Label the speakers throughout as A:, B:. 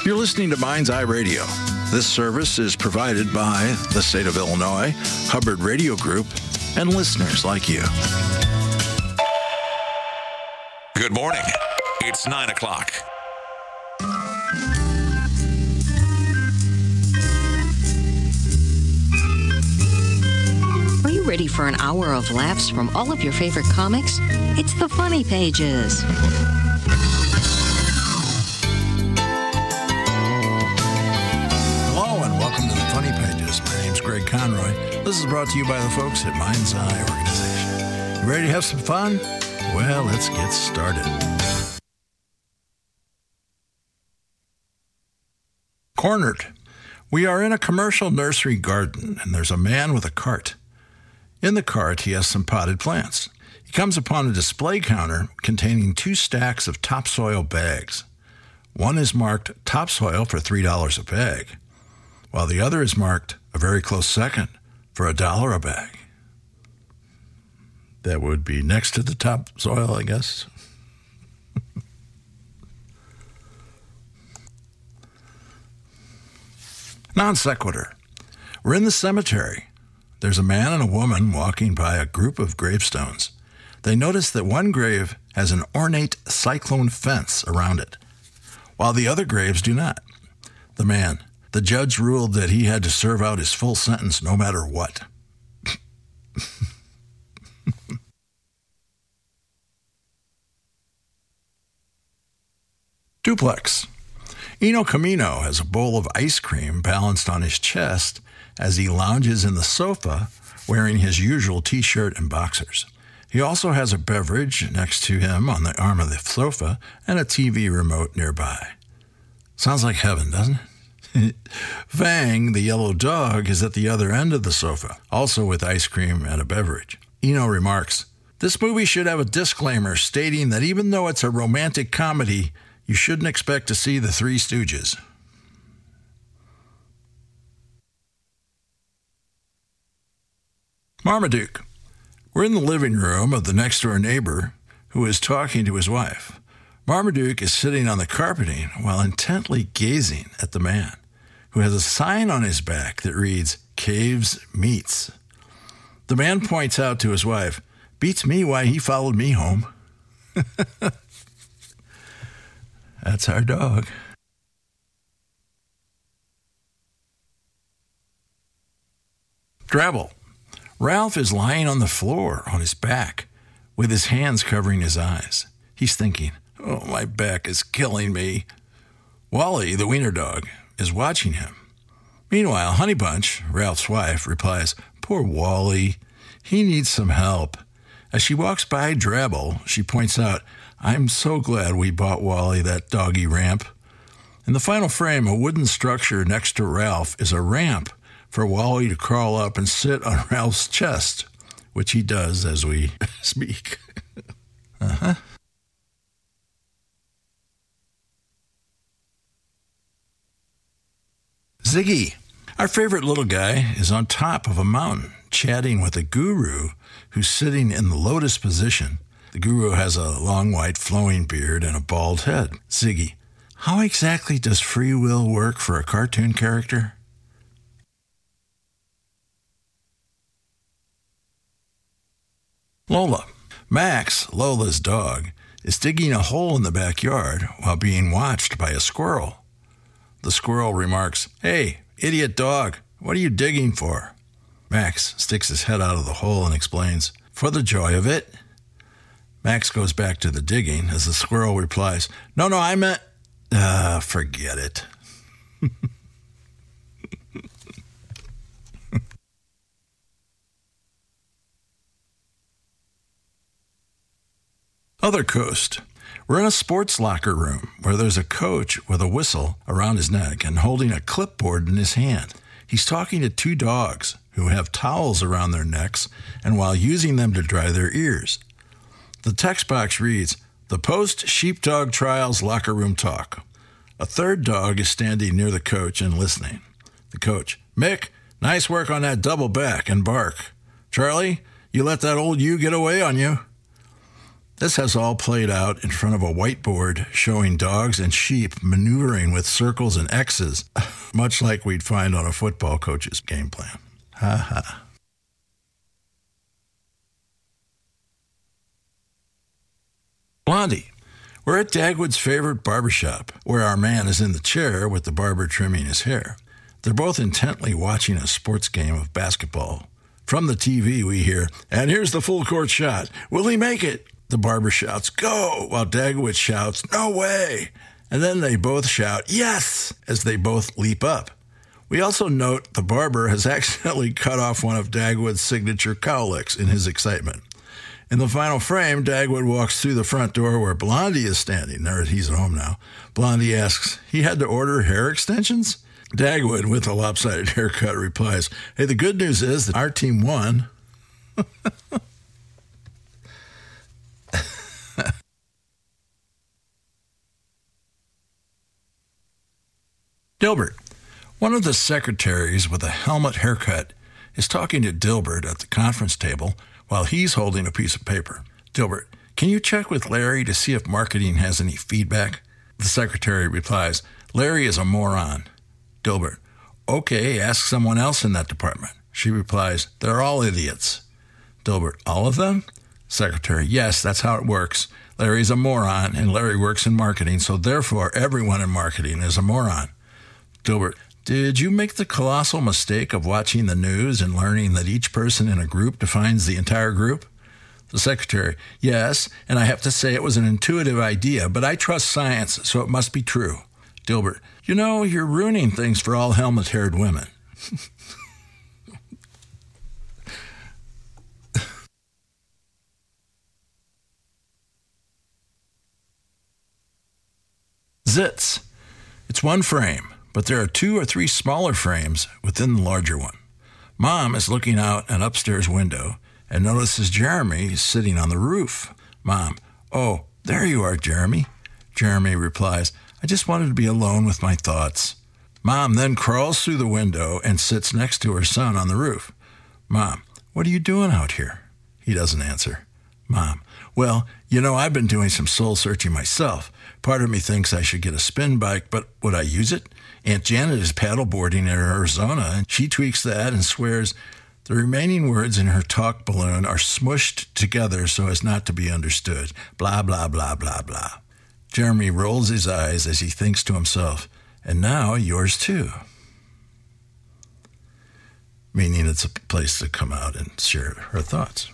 A: You're listening to Mind's Eye Radio. This service is provided by the state of Illinois, Hubbard Radio Group, and listeners like you.
B: Good morning. It's 9 o'clock.
C: Are you ready for an hour of laughs from all of your favorite comics? It's the Funny Pages.
A: Hello and welcome to the Funny Pages. My name's Greg Conroy. This is brought to you by the folks at Mind's Eye Organization. You ready to have some fun? Well, let's get started. Cornered. We are in a commercial nursery garden, and there's a man with a cart. In the cart, he has some potted plants. He comes upon a display counter containing 2 stacks of topsoil bags. One is marked topsoil for $3 a bag, while the other is marked a very close second for $1 a bag. That would be next to the topsoil, I guess. Non sequitur. We're in the cemetery. There's a man and a woman walking by a group of gravestones. They notice that one grave has an ornate cyclone fence around it, while the other graves do not. The man, the judge ruled that he had to serve out his full sentence no matter what. Duplex. Eno Camino has a bowl of ice cream balanced on his chest as he lounges in the sofa wearing his usual t-shirt and boxers. He also has a beverage next to him on the arm of the sofa and a TV remote nearby. Sounds like heaven, doesn't it? Fang, the yellow dog, is at the other end of the sofa, also with ice cream and a beverage. Eno remarks, "This movie should have a disclaimer stating that even though it's a romantic comedy, you shouldn't expect to see the Three Stooges." Marmaduke. We're in the living room of the next-door neighbor who is talking to his wife. Marmaduke is sitting on the carpeting while intently gazing at the man, who has a sign on his back that reads, "Caves Meats." The man points out to his wife, "Beats me why he followed me home." That's our dog. Drabble. Ralph is lying on the floor on his back with his hands covering his eyes. He's thinking, "Oh, my back is killing me." Wally, the wiener dog, is watching him. Meanwhile, Honey Bunch, Ralph's wife, replies, "Poor Wally. He needs some help." As she walks by Drabble, she points out, "I'm so glad we bought Wally that doggy ramp." In the final frame, a wooden structure next to Ralph is a ramp for Wally to crawl up and sit on Ralph's chest, which he does as we speak. Ziggy. Our favorite little guy is on top of a mountain, chatting with a guru who's sitting in the lotus position. The guru has a long white flowing beard and a bald head. Ziggy. How exactly does free will work for a cartoon character? Lola. Max, Lola's dog, is digging a hole in the backyard while being watched by a squirrel. The squirrel remarks, "Hey, idiot dog, what are you digging for?" Max sticks his head out of the hole and explains, "For the joy of it." Max goes back to the digging as the squirrel replies, No, I meant... forget it. Other coast. We're in a sports locker room where there's a coach with a whistle around his neck and holding a clipboard in his hand. He's talking to 2 dogs who have towels around their necks and while using them to dry their ears. The text box reads, "The post-sheepdog trials locker room talk." A third dog is standing near the coach and listening. The coach, "Mick, nice work on that double back and bark. Charlie, you let that old ewe get away on you." This has all played out in front of a whiteboard showing dogs and sheep maneuvering with circles and X's, much like we'd find on a football coach's game plan. Ha ha. Blondie. We're at Dagwood's favorite barbershop, where our man is in the chair with the barber trimming his hair. They're both intently watching a sports game of basketball. From the TV, we hear, "And here's the full court shot. Will he make it?" The barber shouts, "Go!" while Dagwood shouts, "No way!" And then they both shout, "Yes!" as they both leap up. We also note the barber has accidentally cut off one of Dagwood's signature cowlicks in his excitement. In the final frame, Dagwood walks through the front door where Blondie is standing. There, he's at home now. Blondie asks, "He had to order hair extensions?" Dagwood, with a lopsided haircut, replies, "Hey, the good news is that our team won." Dilbert. One of the secretaries with a helmet haircut is talking to Dilbert at the conference table while he's holding a piece of paper. Dilbert, "Can you check with Larry to see if marketing has any feedback?" The secretary replies, "Larry is a moron." Dilbert, "Okay, ask someone else in that department." She replies, "They're all idiots." Dilbert, "All of them?" Secretary, "Yes, that's how it works. Larry's a moron, and Larry works in marketing, so therefore everyone in marketing is a moron." Dilbert, "Did you make the colossal mistake of watching the news and learning that each person in a group defines the entire group?" The secretary, "Yes, and I have to say it was an intuitive idea, but I trust science, so it must be true." Dilbert, "You know, you're ruining things for all helmet-haired women." Zits. It's one frame, but there are 2 or 3 smaller frames within the larger one. Mom is looking out an upstairs window and notices Jeremy sitting on the roof. Mom, "Oh, there you are, Jeremy." Jeremy replies, "I just wanted to be alone with my thoughts." Mom then crawls through the window and sits next to her son on the roof. Mom, "What are you doing out here?" He doesn't answer. Mom, "Well, you know, I've been doing some soul searching myself. Part of me thinks I should get a spin bike, but would I use it? Aunt Janet is paddleboarding in Arizona, and she tweaks that and swears." The remaining words in her talk balloon are smushed together so as not to be understood. Blah, blah, blah, blah, blah. Jeremy rolls his eyes as he thinks to himself, "And now yours too." Meaning it's a place to come out and share her thoughts.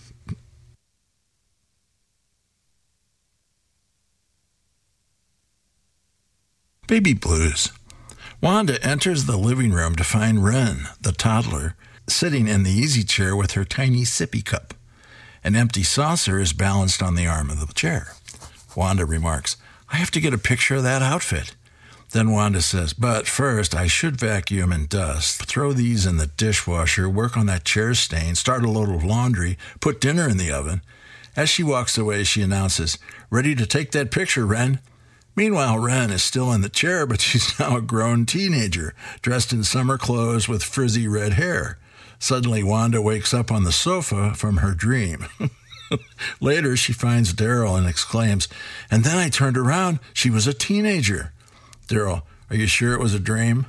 A: Baby blues. Wanda enters the living room to find Wren, the toddler, sitting in the easy chair with her tiny sippy cup. An empty saucer is balanced on the arm of the chair. Wanda remarks, "I have to get a picture of that outfit." Then Wanda says, "But first, I should vacuum and dust, throw these in the dishwasher, work on that chair stain, start a load of laundry, put dinner in the oven." As she walks away, she announces, "Ready to take that picture, Wren?" Meanwhile, Wren is still in the chair, but she's now a grown teenager, dressed in summer clothes with frizzy red hair. Suddenly, Wanda wakes up on the sofa from her dream. Later, she finds Daryl and exclaims, "And then I turned around, she was a teenager." Daryl, "Are you sure it was a dream?"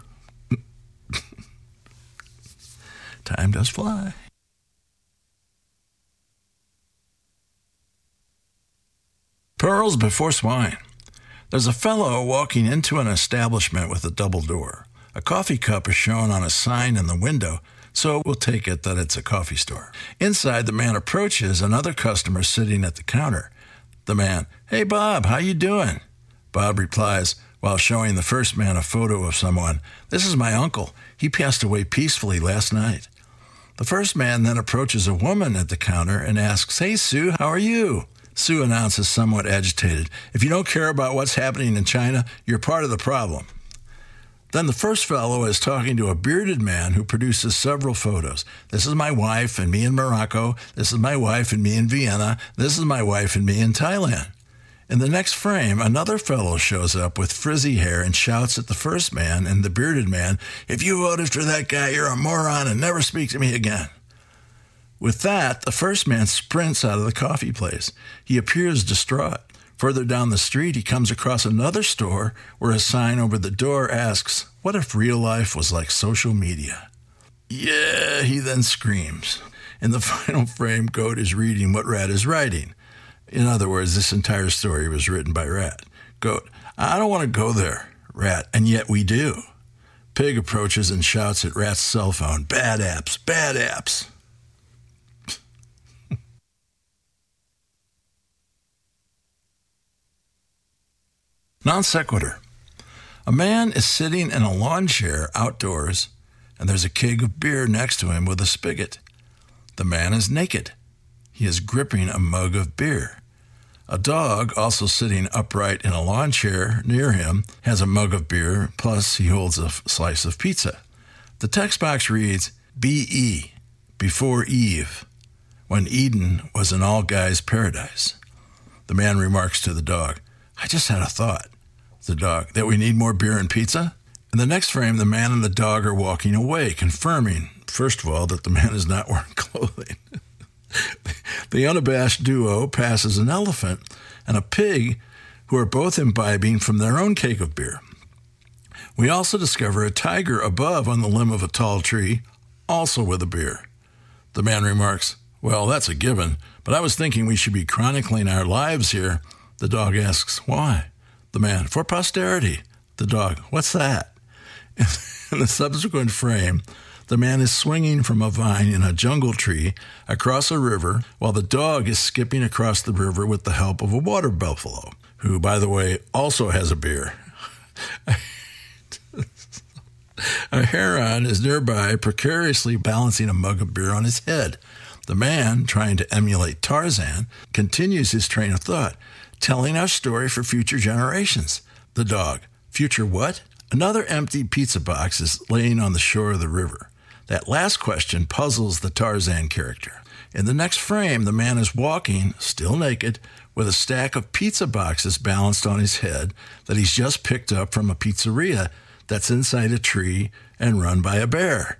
A: Time does fly. Pearls before swine. There's a fellow walking into an establishment with a double door. A coffee cup is shown on a sign in the window, so we'll take it that it's a coffee store. Inside, the man approaches another customer sitting at the counter. The man, "Hey, Bob, how you doing?" Bob replies, while showing the first man a photo of someone, "This is my uncle. He passed away peacefully last night." The first man then approaches a woman at the counter and asks, "Hey, Sue, how are you?" Sue announces, somewhat agitated, "If you don't care about what's happening in China, you're part of the problem." Then the first fellow is talking to a bearded man who produces several photos. "This is my wife and me in Morocco. This is my wife and me in Vienna. This is my wife and me in Thailand." In the next frame, another fellow shows up with frizzy hair and shouts at the first man and the bearded man, "If you voted for that guy, you're a moron and never speak to me again." With that, the first man sprints out of the coffee place. He appears distraught. Further down the street, he comes across another store where a sign over the door asks, "What if real life was like social media?" "Yeah," he then screams. In the final frame, Goat is reading what Rat is writing. In other words, this entire story was written by Rat. Goat: "I don't want to go there." Rat: "And yet we do." Pig approaches and shouts at Rat's cell phone, "Bad apps, bad apps." Non sequitur. A man is sitting in a lawn chair outdoors, and there's a keg of beer next to him with a spigot. The man is naked. He is gripping a mug of beer. A dog, also sitting upright in a lawn chair near him, has a mug of beer, plus he holds a slice of pizza. The text box reads, "B.E., before Eve, when Eden was an all-guys paradise." The man remarks to the dog, "I just had a thought." The dog: "That we need more beer and pizza?" In the next frame, the man and the dog are walking away, confirming, first of all, that the man is not wearing clothing. The unabashed duo passes an elephant and a pig who are both imbibing from their own keg of beer. We also discover a tiger above on the limb of a tall tree, also with a beer. The man remarks, "Well, that's a given, but I was thinking we should be chronicling our lives here." The dog asks, "Why?" The man: "For posterity." The dog: "What's that?" In the subsequent frame, the man is swinging from a vine in a jungle tree across a river, while the dog is skipping across the river with the help of a water buffalo, who, by the way, also has a beer. A heron is nearby, precariously balancing a mug of beer on his head. The man, trying to emulate Tarzan, continues his train of thought, telling our story for future generations. The dog: "Future what?" Another empty pizza box is laying on the shore of the river. That last question puzzles the Tarzan character. In the next frame, the man is walking, still naked, with a stack of pizza boxes balanced on his head that he's just picked up from a pizzeria that's inside a tree and run by a bear.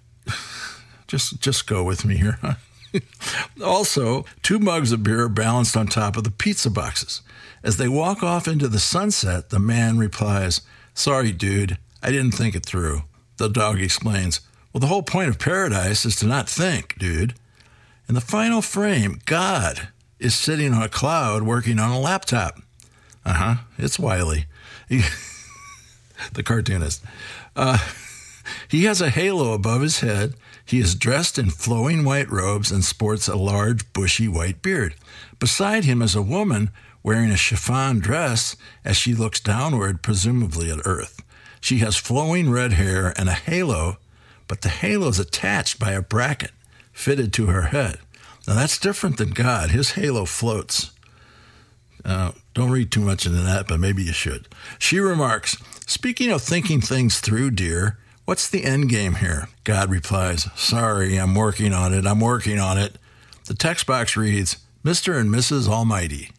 A: Just go with me here, huh? Also, 2 mugs of beer are balanced on top of the pizza boxes. As they walk off into the sunset, the man replies, "Sorry, dude, I didn't think it through." The dog explains, "Well, the whole point of paradise is to not think, dude." In the final frame, God is sitting on a cloud working on a laptop. It's Wiley, the cartoonist. He has a halo above his head. He is dressed in flowing white robes and sports a large, bushy white beard. Beside him is a woman wearing a chiffon dress as she looks downward, presumably at Earth. She has flowing red hair and a halo, but the halo is attached by a bracket fitted to her head. Now, that's different than God. His halo floats. Don't read too much into that, but maybe you should. She remarks, "Speaking of thinking things through, dear, what's the end game here?" God replies, "Sorry, I'm working on it. The text box reads, "Mr. and Mrs. Almighty."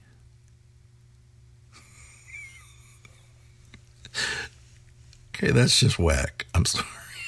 A: Okay, that's just whack. I'm sorry.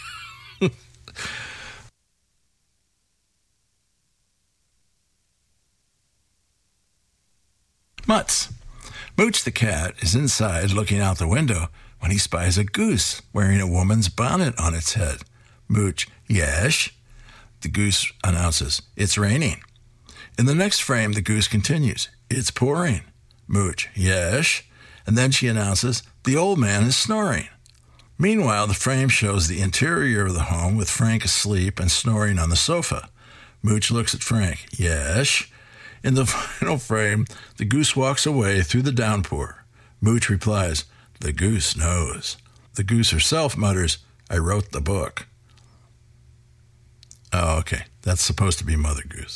A: Mutz. Mooch the cat is inside looking out the window when he spies a goose wearing a woman's bonnet on its head. Mooch: "Yes?" The goose announces, "It's raining." In the next frame, the goose continues, "It's pouring." Mooch: "Yes?" And then she announces, "The old man is snoring." Meanwhile, the frame shows the interior of the home with Frank asleep and snoring on the sofa. Mooch looks at Frank. "Yes?" In the final frame, the goose walks away through the downpour. Mooch replies, "The goose knows." The goose herself mutters, "I wrote the book." Oh, okay. That's supposed to be Mother Goose.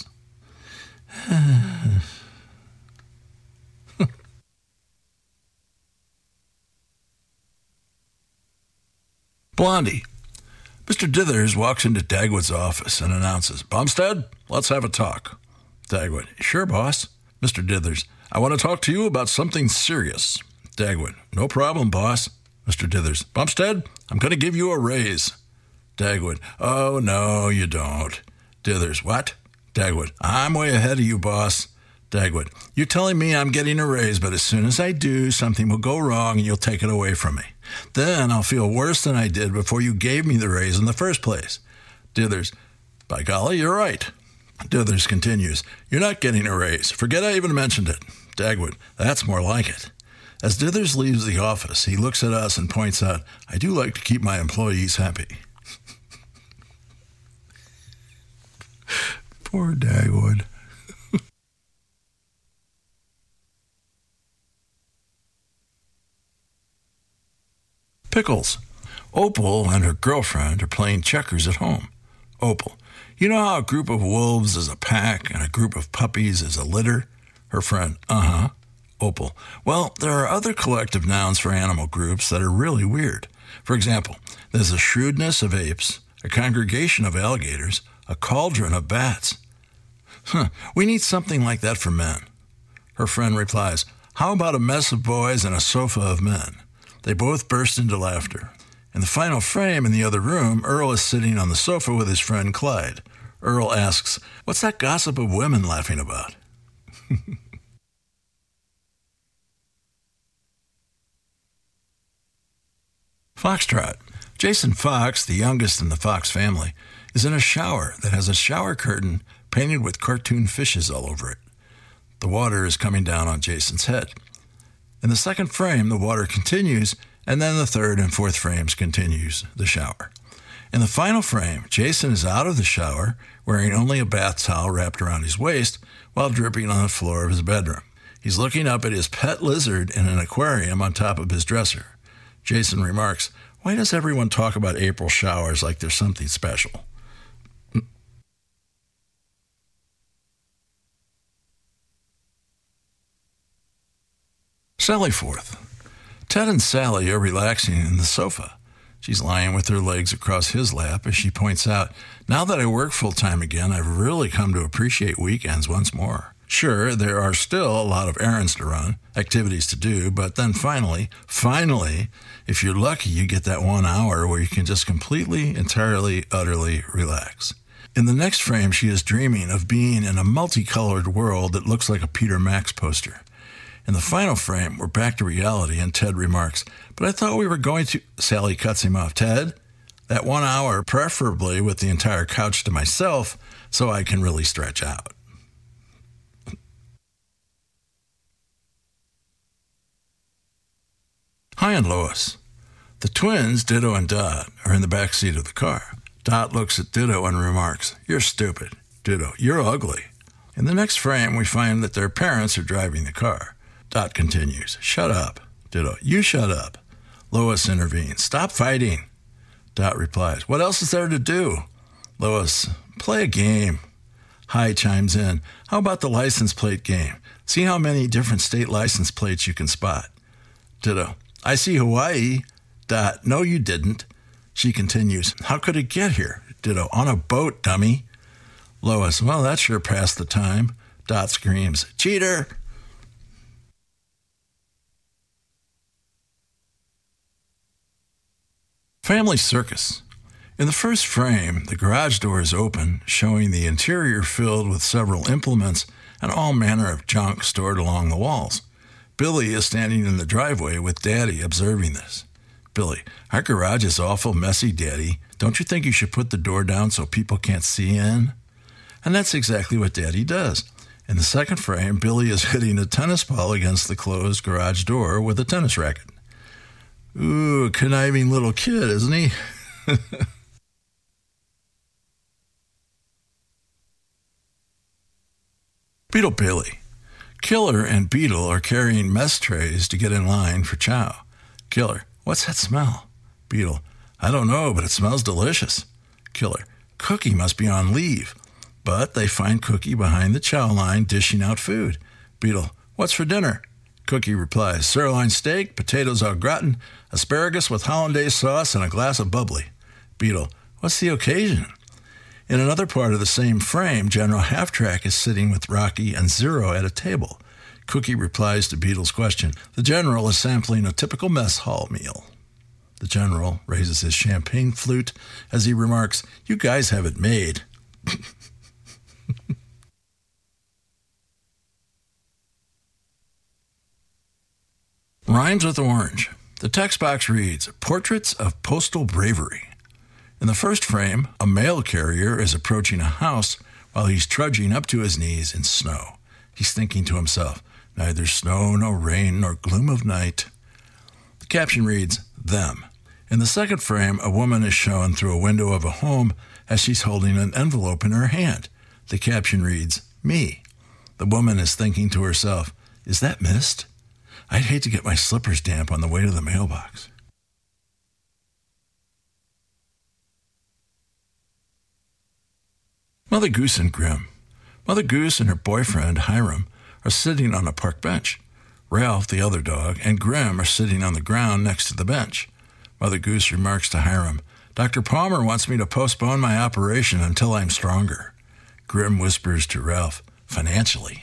A: Blondie. Mr. Dithers walks into Dagwood's office and announces, "Bumstead, let's have a talk." Dagwood: "Sure, boss." Mr. Dithers: "I want to talk to you about something serious." Dagwood: "No problem, boss." Mr. Dithers: "Bumstead, I'm going to give you a raise." Dagwood: "Oh, no, you don't." Dithers: "What? Dagwood, I'm way ahead of you, boss. Dagwood, you're telling me I'm getting a raise, but as soon as I do, something will go wrong and you'll take it away from me. Then I'll feel worse than I did before you gave me the raise in the first place. Dithers, by golly, you're right. Dithers continues, you're not getting a raise. Forget I even mentioned it. Dagwood, that's more like it. As Dithers leaves the office, he looks at us and points out, I do like to keep my employees happy. Poor Dagwood. Pickles. Opal and her girlfriend are playing checkers at home. Opal, you know how a group of wolves is a pack and a group of puppies is a litter? Her friend, uh-huh. Opal, well, there are other collective nouns for animal groups that are really weird. For example, there's a shrewdness of apes, a congregation of alligators, a cauldron of bats. We need something like that for men. Her friend replies, how about a mess of boys and a sofa of men? They both burst into laughter. In the final frame in the other room, Earl is sitting on the sofa with his friend Clyde. Earl asks, what's that gossip of women laughing about? Foxtrot. Jason Fox, the youngest in the Fox family, is in a shower that has a shower curtain painted with cartoon fishes all over it. The water is coming down on Jason's head. In the second frame, the water continues, and then the third and fourth frames continues the shower. In the final frame, Jason is out of the shower, wearing only a bath towel wrapped around his waist, while dripping on the floor of his bedroom. He's looking up at his pet lizard in an aquarium on top of his dresser. Jason remarks, why does everyone talk about April showers like there's something special? Sally Forth. Ted and Sally are relaxing in the sofa. She's lying with her legs across his lap as she points out, now that I work full-time again, I've really come to appreciate weekends once more. Sure, there are still a lot of errands to run, activities to do, but then finally, if you're lucky, you get that 1 hour where you can just completely, entirely, utterly relax. In the next frame, she is dreaming of being in a multicolored world that looks like a Peter Max poster. In the final frame, we're back to reality, and Ted remarks, but I thought we were going to... Sally cuts him off. Ted, that 1 hour, preferably with the entire couch to myself, so I can really stretch out. Hi and Lois. The twins, Ditto and Dot, are in the back seat of the car. Dot looks at Ditto and remarks, you're stupid. Ditto, you're ugly. In the next frame, we find that their parents are driving the car. Dot continues, shut up. Ditto, you shut up. Lois intervenes, stop fighting. Dot replies, what else is there to do? Lois, play a game. Hi chimes in, how about the license plate game? See how many different state license plates you can spot. Ditto, I see Hawaii. Dot, no you didn't. She continues, how could it get here? Ditto, on a boat, dummy. Lois, well, that sure passed the time. Dot screams, cheater. Family Circus. In the first frame, the garage door is open, showing the interior filled with several implements and all manner of junk stored along the walls. Billy is standing in the driveway with Daddy observing this. Billy, our garage is awful messy, Daddy. Don't you think you should put the door down so people can't see in? And that's exactly what Daddy does. In the second frame, Billy is hitting a tennis ball against the closed garage door with a tennis racket. Ooh, conniving little kid, isn't he? Beetle Bailey. Killer and Beetle are carrying mess trays to get in line for chow. Killer, what's that smell? Beetle, I don't know, but it smells delicious. Killer, Cookie must be on leave. But they find Cookie behind the chow line dishing out food. Beetle, what's for dinner? Cookie replies, sirloin steak, potatoes au gratin, asparagus with hollandaise sauce, and a glass of bubbly. Beetle, what's the occasion? In another part of the same frame, General Half-Track is sitting with Rocky and Zero at a table. Cookie replies to Beetle's question. The General is sampling a typical mess hall meal. The General raises his champagne flute as he remarks, you guys have it made. Rhymes with orange. The text box reads, Portraits of Postal Bravery. In the first frame, a mail carrier is approaching a house while he's trudging up to his knees in snow. He's thinking to himself, neither snow nor rain nor gloom of night. The caption reads, Them. In the second frame, a woman is shown through a window of a home as she's holding an envelope in her hand. The caption reads, Me. The woman is thinking to herself, Is that mist? I'd hate to get my slippers damp on the way to the mailbox. Mother Goose and Grim. Mother Goose and her boyfriend, Hiram, are sitting on a park bench. Ralph, the other dog, and Grim are sitting on the ground next to the bench. Mother Goose remarks to Hiram, Dr. Palmer wants me to postpone my operation until I'm stronger. Grim whispers to Ralph, financially.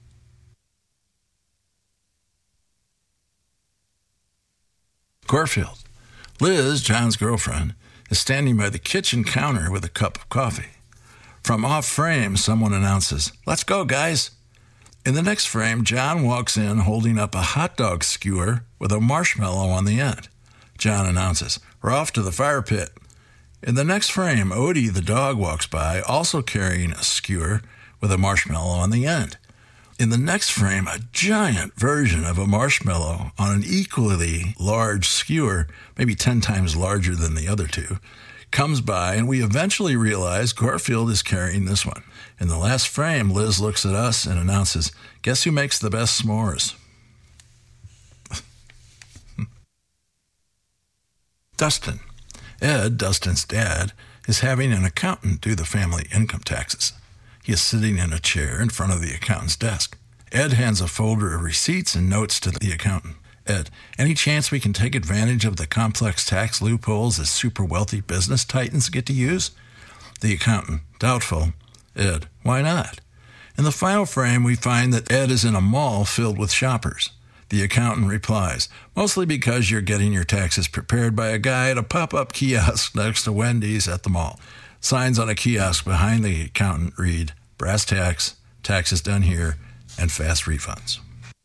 A: Corfield. Liz, John's girlfriend, is standing by the kitchen counter with a cup of coffee. From off frame, someone announces, Let's go, guys. In the next frame, John walks in holding up a hot dog skewer with a marshmallow on the end. John announces, We're off to the fire pit. In the next frame, Odie, the dog, walks by, also carrying a skewer with a marshmallow on the end. In the next frame, a giant version of a marshmallow on an equally large skewer, maybe 10 times larger than the other two, comes by, and we eventually realize Garfield is carrying this one. In the last frame, Liz looks at us and announces, Guess who makes the best s'mores? Dustin. Ed, Dustin's dad, is having an accountant do the family income taxes. He is sitting in a chair in front of the accountant's desk. Ed hands a folder of receipts and notes to the accountant. Ed, any chance we can take advantage of the complex tax loopholes that super wealthy business titans get to use? The accountant, doubtful. Ed, why not? In the final frame, we find that Ed is in a mall filled with shoppers. The accountant replies, mostly because you're getting your taxes prepared by a guy at a pop-up kiosk next to Wendy's at the mall. Signs on a kiosk behind the accountant read, brass tacks, taxes done here, and fast refunds.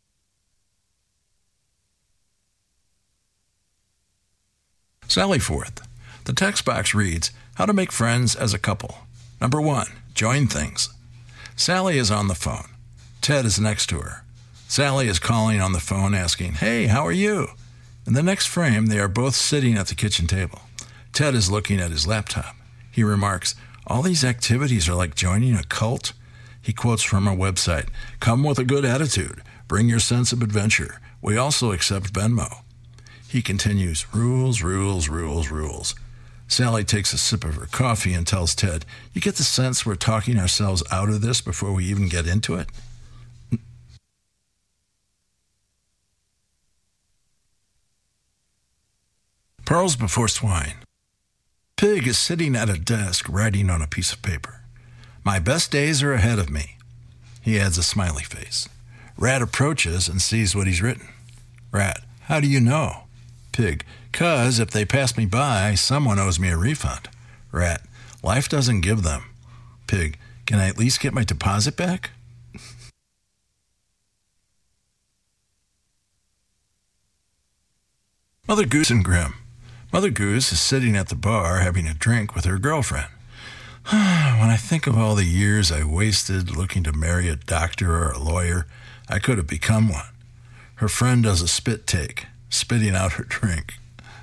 A: Sally Forth. The text box reads, How to make friends as a couple. Number 1, join things. Sally is on the phone. Ted is next to her. Sally is calling on the phone asking, Hey, how are you? In the next frame, they are both sitting at the kitchen table. Ted is looking at his laptop. He remarks, All these activities are like joining a cult. He quotes from a website, Come with a good attitude. Bring your sense of adventure. We also accept Venmo. He continues, Rules, rules, rules, rules. Sally takes a sip of her coffee and tells Ted, You get the sense we're talking ourselves out of this before we even get into it? Pearls before swine. Pig is sitting at a desk writing on a piece of paper. My best days are ahead of me. He adds a smiley face. Rat approaches and sees what he's written. Rat, how do you know? Pig, 'cause if they pass me by, someone owes me a refund. Rat, life doesn't give them. Pig, can I at least get my deposit back? Mother Goose and Grim. Mother Goose is sitting at the bar having a drink with her girlfriend. When I think of all the years I wasted looking to marry a doctor or a lawyer, I could have become one. Her friend does a spit take, spitting out her drink.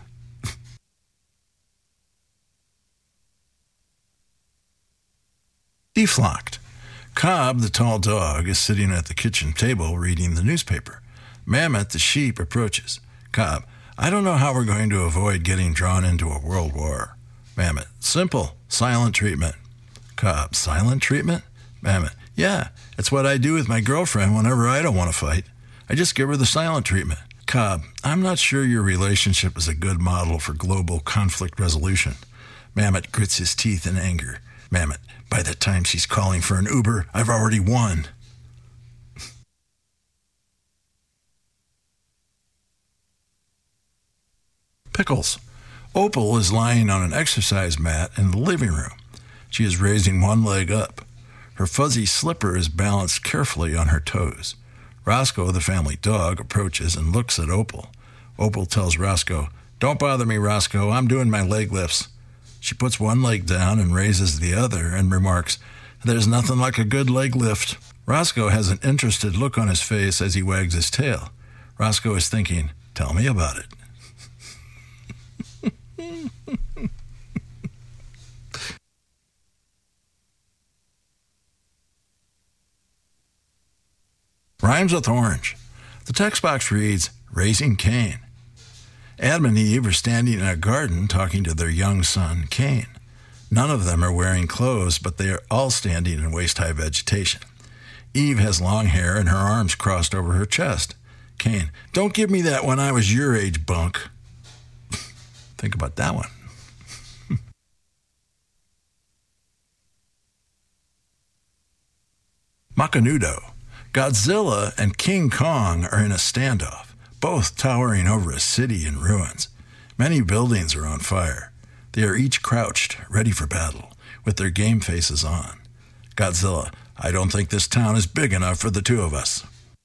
A: Deflocked. Cobb, the tall dog, is sitting at the kitchen table reading the newspaper. Mammoth, the sheep, approaches. Cobb, I don't know how we're going to avoid getting drawn into a world war. Mammoth, simple, silent treatment. Cobb, silent treatment? Mammoth, yeah, it's what I do with my girlfriend whenever I don't want to fight. I just give her the silent treatment. Cobb, I'm not sure your relationship is a good model for global conflict resolution. Mammoth grits his teeth in anger. Mammoth, by the time she's calling for an Uber, I've already won. Pickles. Opal is lying on an exercise mat in the living room. She is raising one leg up. Her fuzzy slipper is balanced carefully on her toes. Roscoe, the family dog, approaches and looks at Opal. Opal tells Roscoe, "Don't bother me, Roscoe. I'm doing my leg lifts." She puts one leg down and raises the other and remarks, "There's nothing like a good leg lift." Roscoe has an interested look on his face as he wags his tail. Roscoe is thinking, "Tell me about it." Rhymes with orange. The text box reads, "Raising Cain." Adam and Eve are standing in a garden talking to their young son, Cain. None of them are wearing clothes, but they are all standing in waist-high vegetation. Eve has long hair and her arms crossed over her chest. Cain, "Don't give me that when I was your age, bunk." Think about that one. Macanudo. Godzilla and King Kong are in a standoff, both towering over a city in ruins. Many buildings are on fire. They are each crouched, ready for battle, with their game faces on. Godzilla, "I don't think this town is big enough for the two of us."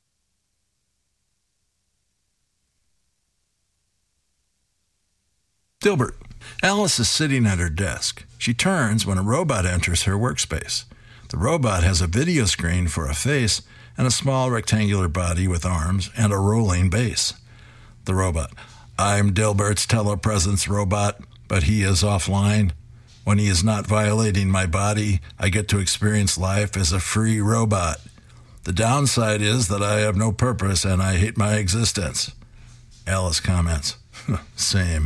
A: Dilbert. Alice is sitting at her desk. She turns when a robot enters her workspace. The robot has a video screen for a face and a small rectangular body with arms and a rolling base. The robot, "I'm Dilbert's telepresence robot, but he is offline. When he is not violating my body, I get to experience life as a free robot. The downside is that I have no purpose and I hate my existence." Alice comments, "Same."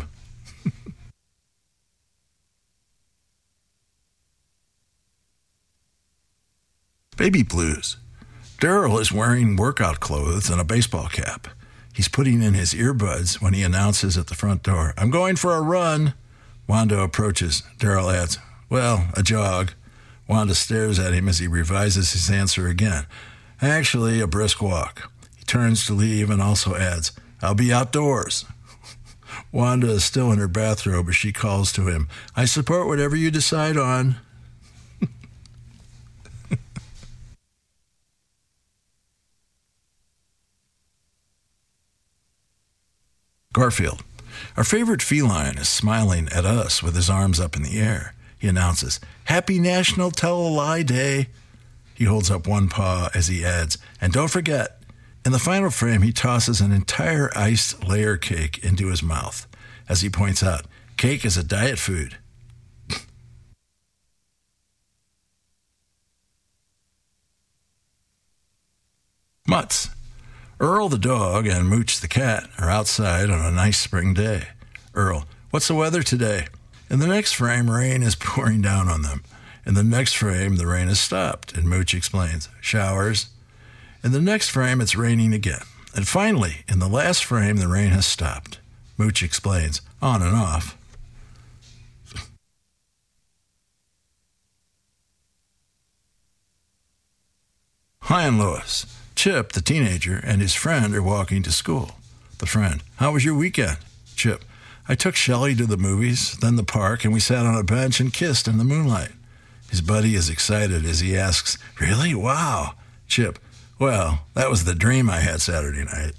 A: Baby blues. Daryl is wearing workout clothes and a baseball cap. He's putting in his earbuds when he announces at the front door, "I'm going for a run." Wanda approaches. Daryl adds, "Well, a jog." Wanda stares at him as he revises his answer again. "Actually, a brisk walk." He turns to leave and also adds, "I'll be outdoors." Wanda is still in her bathrobe as she calls to him, "I support whatever you decide on." Garfield. Our favorite feline is smiling at us with his arms up in the air. He announces, "Happy National Tell-a-Lie Day." He holds up one paw as he adds, "And don't forget." In the final frame, he tosses an entire iced layer cake into his mouth. As he points out, cake is a diet food. Mutts. Earl the dog and Mooch the cat are outside on a nice spring day. Earl, "What's the weather today?" In the next frame, rain is pouring down on them. In the next frame, the rain has stopped, and Mooch explains, "Showers." In the next frame, it's raining again. And finally, in the last frame, the rain has stopped. Mooch explains, "On and off." Hi and Lois. Chip, the teenager, and his friend are walking to school. The friend, "How was your weekend?" Chip, "I took Shelley to the movies, then the park, and we sat on a bench and kissed in the moonlight." His buddy is excited as he asks, "Really? Wow." Chip, "Well, that was the dream I had Saturday night."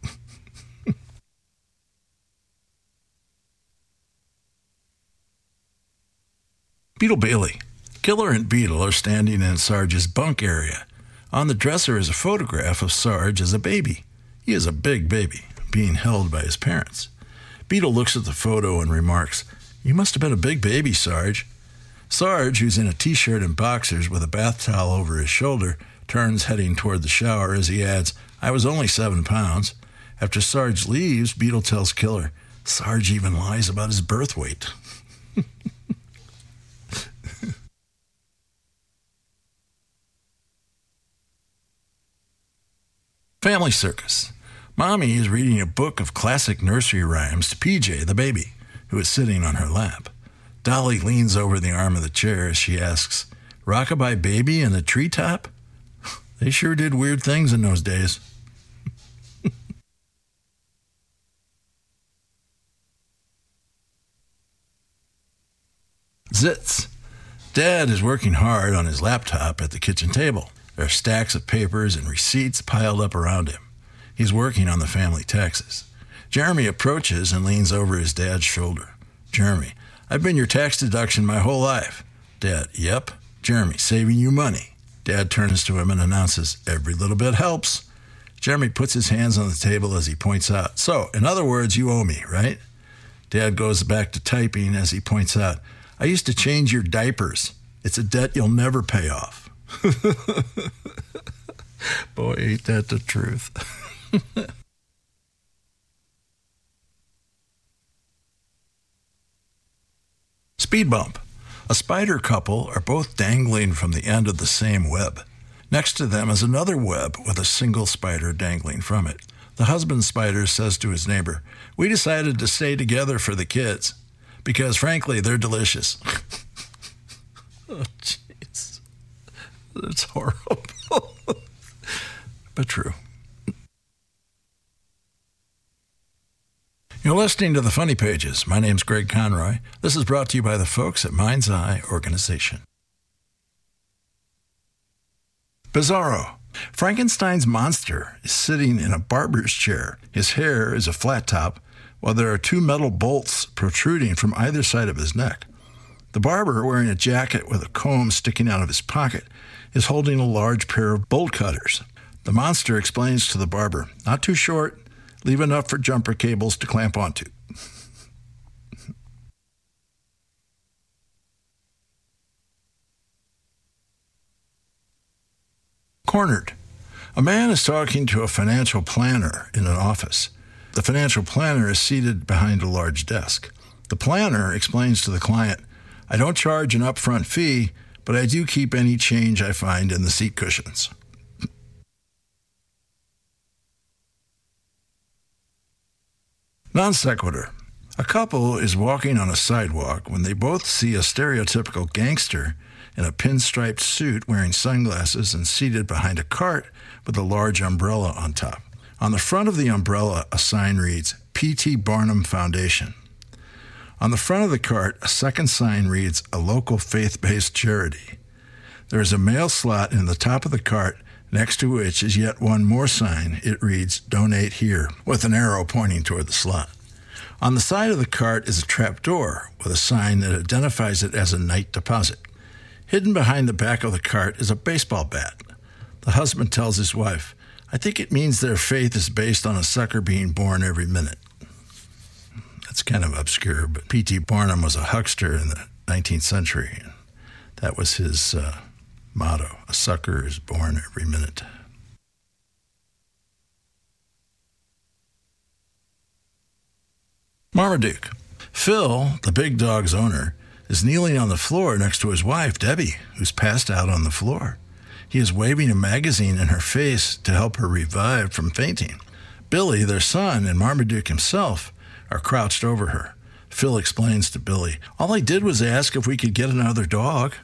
A: Beetle Bailey. Killer and Beetle are standing in Sarge's bunk area. On the dresser is a photograph of Sarge as a baby. He is a big baby, being held by his parents. Beetle looks at the photo and remarks, "You must have been a big baby, Sarge." Sarge, who's in a t-shirt and boxers with a bath towel over his shoulder, turns heading toward the shower as he adds, "I was only 7 pounds. After Sarge leaves, Beetle tells Killer, "Sarge even lies about his birth weight." Family circus. Mommy is reading a book of classic nursery rhymes to PJ, the baby, who is sitting on her lap. Dolly leans over the arm of the chair as she asks, "Rockabye Baby in the treetop?" They sure did weird things in those days. Zits. Dad is working hard on his laptop at the kitchen table. There are stacks of papers and receipts piled up around him. He's working on the family taxes. Jeremy approaches and leans over his dad's shoulder. Jeremy, I've been your tax deduction my whole life. Dad, yep. Jeremy, saving you money. Dad turns to him and announces, every little bit helps. Jeremy puts his hands on the table as he points out, so, in other words, you owe me, right? Dad goes back to typing as he points out, I used to change your diapers. It's a debt you'll never pay off. Boy, ain't that the truth. Speed bump. A spider couple are both dangling from the end of the same web. Next to them is another web with a single spider dangling from it. The husband spider says to his neighbor, we decided to stay together for the kids because, frankly, they're delicious. Oh, jeez. That's horrible. But true. You're listening to The Funny Pages. My name's Greg Conroy. This is brought to you by the folks at Mind's Eye Organization. Bizarro. Frankenstein's monster is sitting in a barber's chair. His hair is a flat top, while there are two metal bolts protruding from either side of his neck. The barber, wearing a jacket with a comb sticking out of his pocket, is holding a large pair of bolt cutters. The monster explains to the barber, not too short, leave enough for jumper cables to clamp onto. Cornered. A man is talking to a financial planner in an office. The financial planner is seated behind a large desk. The planner explains to the client, I don't charge an upfront fee, but I do keep any change I find in the seat cushions. Non sequitur. A couple is walking on a sidewalk when they both see a stereotypical gangster in a pinstriped suit wearing sunglasses and seated behind a cart with a large umbrella on top. On the front of the umbrella, a sign reads, P.T. Barnum Foundation. On the front of the cart, a second sign reads, a local faith-based charity. There is a mail slot in the top of the cart, next to which is yet one more sign. It reads, Donate Here, with an arrow pointing toward the slot. On the side of the cart is a trap door with a sign that identifies it as a night deposit. Hidden behind the back of the cart is a baseball bat. The husband tells his wife, I think it means their faith is based on a sucker being born every minute. That's kind of obscure, but P.T. Barnum was a huckster in the 19th century. And that was his motto, a sucker is born every minute. Marmaduke. Phil, the big dog's owner, is kneeling on the floor next to his wife, Debbie, who's passed out on the floor. He is waving a magazine in her face to help her revive from fainting. Billy, their son, and Marmaduke himself are crouched over her. Phil explains to Billy, all I did was ask if we could get another dog.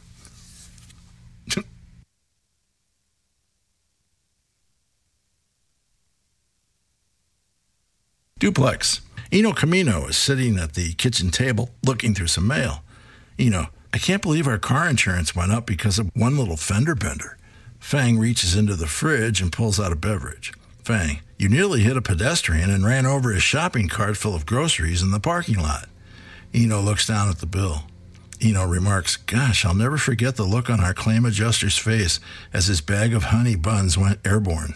A: Duplex. Eno Camino is sitting at the kitchen table looking through some mail. Eno, I can't believe our car insurance went up because of one little fender bender. Fang reaches into the fridge and pulls out a beverage. Fang, you nearly hit a pedestrian and ran over his shopping cart full of groceries in the parking lot. Eno looks down at the bill. Eno remarks, gosh, I'll never forget the look on our claim adjuster's face as his bag of honey buns went airborne.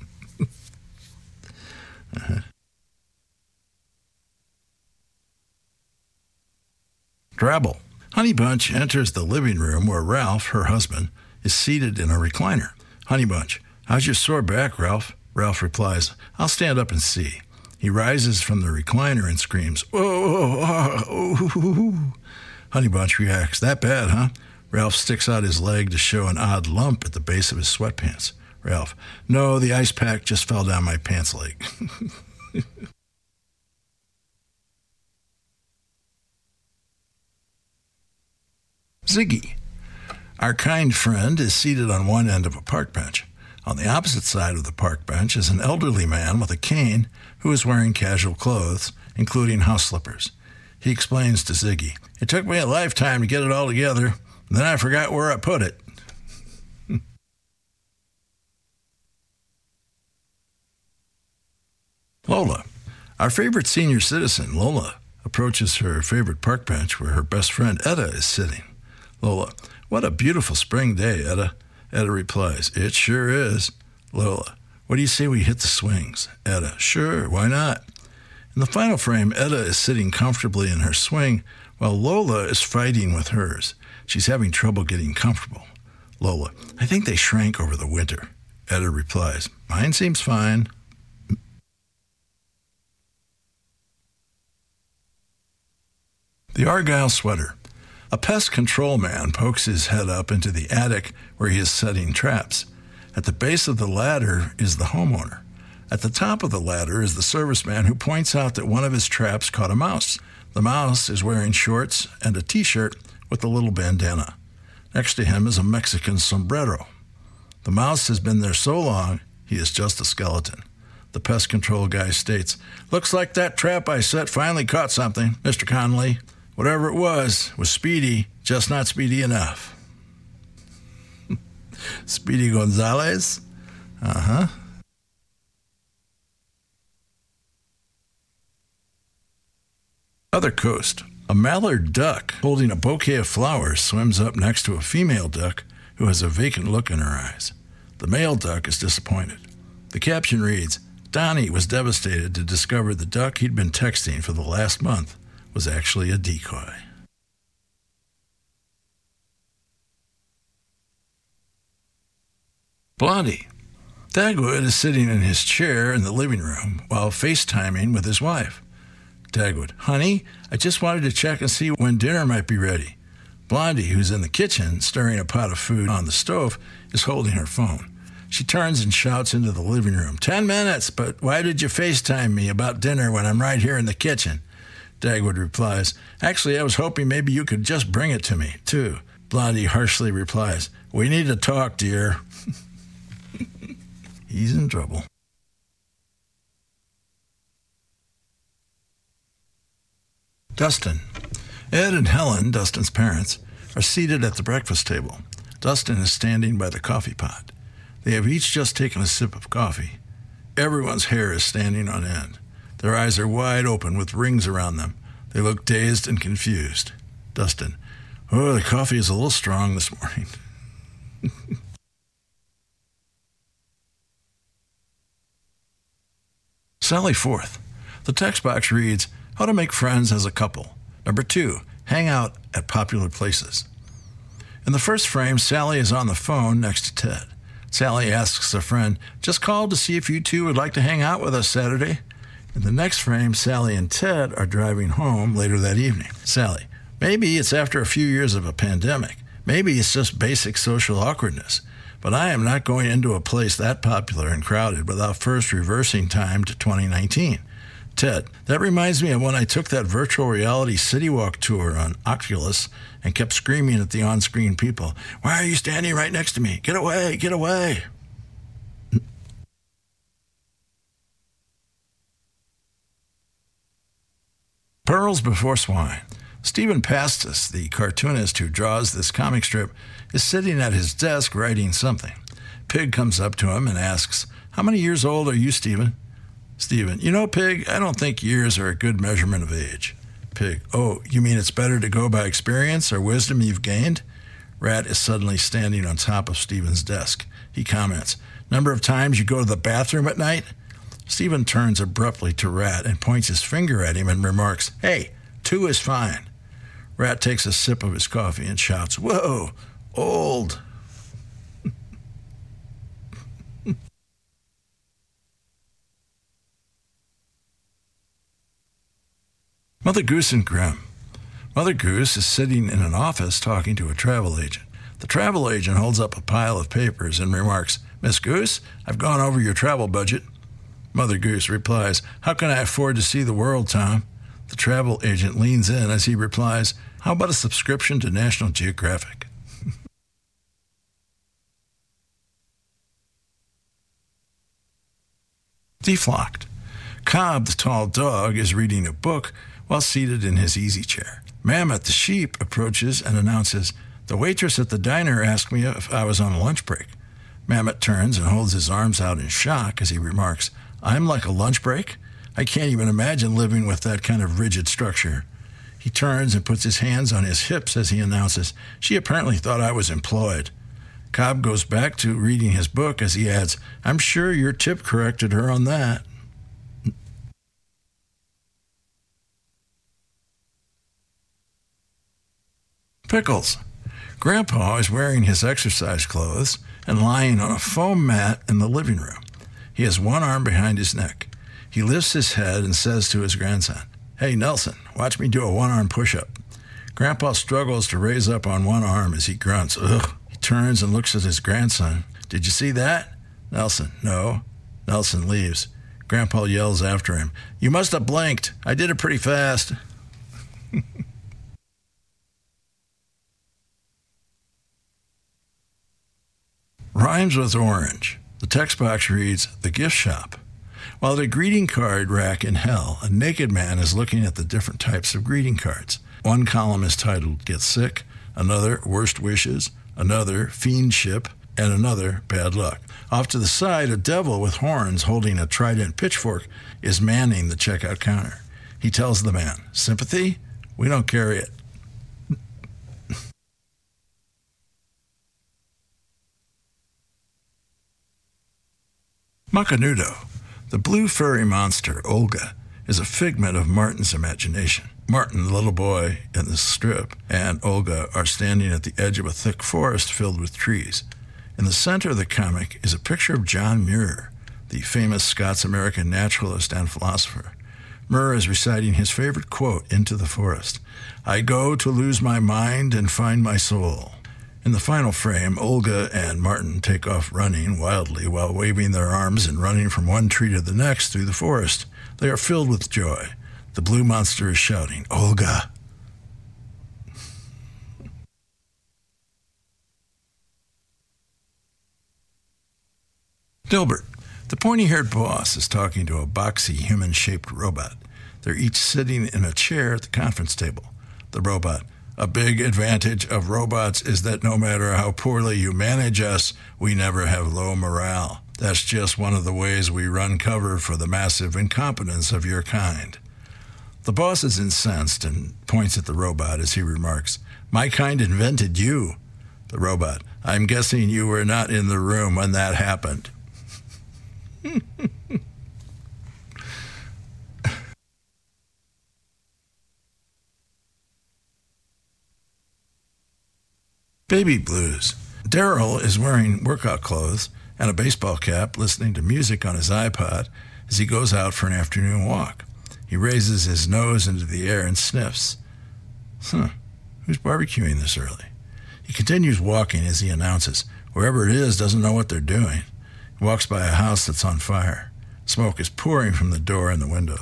A: Drabble. Honey Bunch enters the living room where Ralph, her husband, is seated in a recliner. Honey Bunch, how's your sore back, Ralph? Ralph replies, I'll stand up and see. He rises from the recliner and screams, oh. Honey Bunch reacts, that bad, huh? Ralph sticks out his leg to show an odd lump at the base of his sweatpants. Ralph, no, the ice pack just fell down my pants leg. Ziggy. Our kind friend is seated on one end of a park bench. On the opposite side of the park bench is an elderly man with a cane who is wearing casual clothes, including house slippers. He explains to Ziggy, it took me a lifetime to get it all together, and then I forgot where I put it. Lola. Our favorite senior citizen, Lola, approaches her favorite park bench where her best friend, Etta, is sitting. Lola. What a beautiful spring day, Etta. Etta replies, it sure is. Lola. What do you say we hit the swings? Etta. Sure, why not? In the final frame, Etta is sitting comfortably in her swing while Lola is fighting with hers. She's having trouble getting comfortable. Lola. I think they shrank over the winter. Etta replies, mine seems fine. The Argyle Sweater. A pest control man pokes his head up into the attic where he is setting traps. At the base of the ladder is the homeowner. At the top of the ladder is the serviceman who points out that one of his traps caught a mouse. The mouse is wearing shorts and a t-shirt with a little bandana. Next to him is a Mexican sombrero. The mouse has been there so long, he is just a skeleton. The pest control guy states, looks like that trap I set finally caught something, Mr. Connolly. Whatever it was speedy, just not speedy enough. Speedy Gonzalez? Uh-huh. Other coast. A mallard duck holding a bouquet of flowers swims up next to a female duck who has a vacant look in her eyes. The male duck is disappointed. The caption reads, Donnie was devastated to discover the duck he'd been texting for the last month was actually a decoy. Blondie. Dagwood is sitting in his chair in the living room while FaceTiming with his wife. Dagwood. Honey, I just wanted to check and see when dinner might be ready. Blondie, who's in the kitchen stirring a pot of food on the stove, is holding her phone. She turns and shouts into the living room, 10 minutes, but why did you FaceTime me about dinner when I'm right here in the kitchen? Dagwood replies, actually, I was hoping maybe you could just bring it to me, too. Blondie harshly replies, we need to talk, dear. He's in trouble. Dustin. Ed and Helen, Dustin's parents, are seated at the breakfast table. Dustin is standing by the coffee pot. They have each just taken a sip of coffee. Everyone's hair is standing on end. Their eyes are wide open with rings around them. They look dazed and confused. Dustin. Oh, the coffee is a little strong this morning. Sally Forth. The text box reads, how to make friends as a couple. Number 2, hang out at popular places. In the first frame, Sally is on the phone next to Ted. Sally asks a friend, just called to see if you two would like to hang out with us Saturday. In the next frame, Sally and Ted are driving home later that evening. Sally, maybe it's after a few years of a pandemic. Maybe it's just basic social awkwardness. But I am not going into a place that popular and crowded without first reversing time to 2019. Ted, that reminds me of when I took that virtual reality city walk tour on Oculus and kept screaming at the on-screen people, why are you standing right next to me? Get away, get away. Pearls Before Swine. Stephen Pastis, the cartoonist who draws this comic strip, is sitting at his desk writing something. Pig comes up to him and asks, how many years old are you, Stephen? Stephen, you know, Pig, I don't think years are a good measurement of age. Pig, oh, you mean it's better to go by experience or wisdom you've gained? Rat is suddenly standing on top of Stephen's desk. He comments, number of times you go to the bathroom at night? Stephen turns abruptly to Rat and points his finger at him and remarks, hey, 2 is fine. Rat takes a sip of his coffee and shouts, whoa, old. Mother Goose and Grimm. Mother Goose is sitting in an office talking to a travel agent. The travel agent holds up a pile of papers and remarks, Miss Goose, I've gone over your travel budget. Mother Goose replies, how can I afford to see the world, Tom? The travel agent leans in as he replies, how about a subscription to National Geographic? Deflocked. Cobb, the tall dog, is reading a book while seated in his easy chair. Mammoth, the sheep, approaches and announces, the waitress at the diner asked me if I was on a lunch break. Mammoth turns and holds his arms out in shock as he remarks, I'm like a lunch break? I can't even imagine living with that kind of rigid structure. He turns and puts his hands on his hips as he announces, she apparently thought I was employed. Cobb goes back to reading his book as he adds, I'm sure your tip corrected her on that. Pickles. Grandpa is wearing his exercise clothes and lying on a foam mat in the living room. He has one arm behind his neck. He lifts his head and says to his grandson, Hey, Nelson, watch me do a one-arm push-up. Grandpa struggles to raise up on one arm as he grunts, ugh. He turns and looks at his grandson. Did you see that? Nelson, no. Nelson leaves. Grandpa yells after him, You must have blinked. I did it pretty fast. Rhymes with orange. The text box reads, The gift shop. While at a greeting card rack in hell, a naked man is looking at the different types of greeting cards. One column is titled, Get Sick, another, Worst Wishes, another, Fiendship, and another, Bad Luck. Off to the side, a devil with horns holding a trident pitchfork is manning the checkout counter. He tells the man, Sympathy? We don't carry it. Macanudo. The blue furry monster, Olga, is a figment of Martin's imagination. Martin, the little boy in the strip, and Olga are standing at the edge of a thick forest filled with trees. In the center of the comic is a picture of John Muir, the famous Scots-American naturalist and philosopher. Muir is reciting his favorite quote, Into the Forest. I go to lose my mind and find my soul. In the final frame, Olga and Martin take off running wildly while waving their arms and running from one tree to the next through the forest. They are filled with joy. The blue monster is shouting, Olga! Dilbert. The pointy-haired boss is talking to a boxy, human-shaped robot. They're each sitting in a chair at the conference table. The robot, A big advantage of robots is that no matter how poorly you manage us, we never have low morale. That's just one of the ways we run cover for the massive incompetence of your kind. The boss is incensed and points at the robot as he remarks, My kind invented you. The robot, I'm guessing you were not in the room when that happened. Baby blues. Daryl is wearing workout clothes and a baseball cap, listening to music on his iPod as he goes out for an afternoon walk. He raises his nose into the air and sniffs. Who's barbecuing this early? He continues walking as he announces, whoever it is doesn't know what they're doing. He walks by a house that's on fire. Smoke is pouring from the door and the windows.